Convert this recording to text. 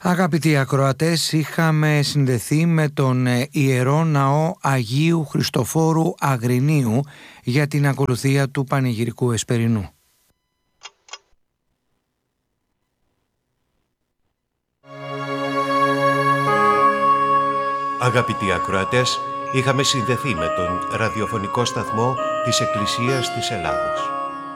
Αγαπητοί ακροατές, είχαμε συνδεθεί με τον Ιερό Ναό Αγίου Χριστοφόρου Αγρινίου για την ακολουθία του Πανηγυρικού Εσπερινού. Αγαπητοί ακροατές, είχαμε συνδεθεί με τον ραδιοφωνικό σταθμό της Εκκλησίας της Ελλάδος.